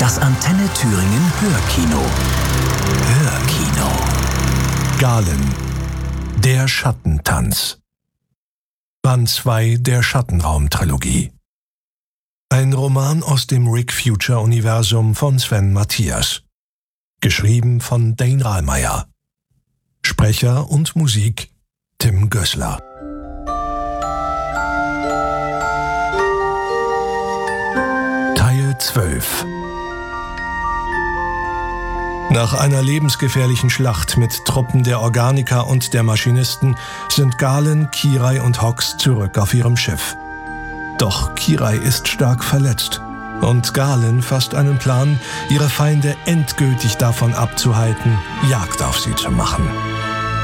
Das Antenne Thüringen Hörkino. Hörkino. Galen. Der Schattentanz. Band 2 der Schattenraum-Trilogie. Ein Roman aus dem Rick-Future-Universum von Sven Mathias. Geschrieben von Dane Rahlmeier. Sprecher und Musik Tim Gößler. Teil 12. Nach einer lebensgefährlichen Schlacht mit Truppen der Organiker und der Maschinisten sind Galen, Kirai und Hox zurück auf ihrem Schiff. Doch Kirai ist stark verletzt und Galen fasst einen Plan, ihre Feinde endgültig davon abzuhalten, Jagd auf sie zu machen.